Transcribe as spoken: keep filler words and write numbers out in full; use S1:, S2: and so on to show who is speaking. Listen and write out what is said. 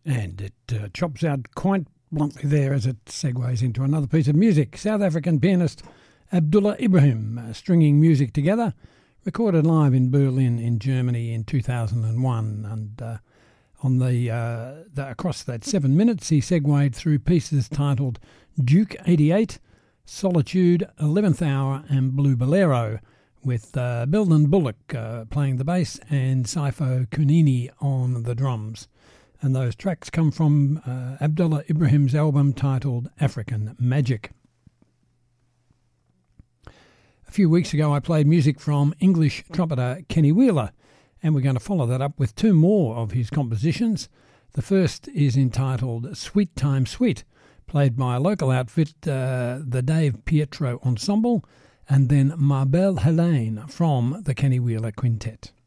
S1: And it uh, chops out quite bluntly there as it segues into another piece of music. South African pianist Abdullah Ibrahim uh, stringing music together, recorded live in Berlin in Germany in two thousand one. And uh, on the, uh, the across that seven minutes, he segued through pieces titled Duke eighty-eight, Solitude, eleventh Hour and Blue Bolero, with uh, Belden Bullock uh, playing the bass and Saifo Kunini on the drums. And those tracks come from uh, Abdullah Ibrahim's album titled African Magic. A few weeks ago I played music from English trumpeter Kenny Wheeler, and we're going to follow that up with two more of his compositions. The first is entitled Sweet Time Sweet, played by a local outfit, uh, the Dave Pietro Ensemble, and then Ma Belle Helene from the Kenny Wheeler Quintet.